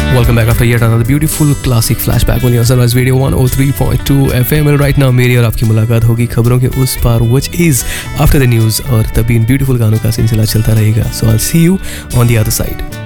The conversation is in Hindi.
Welcome back after yet another beautiful classic flashback on your Sunrise Radio 103.2 FM. Right now मेरी और आपकी मुलाकात होगी खबरों के उस पार, which is after the news, और तभी इन beautiful गानों का सिलसिला चलता रहेगा. So I'll see you on the other side.